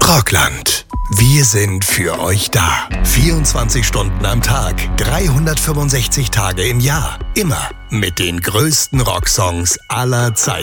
Rockland. Wir sind für euch da. 24 Stunden am Tag, 365 Tage im Jahr. Immer mit den größten Rocksongs aller Zeiten.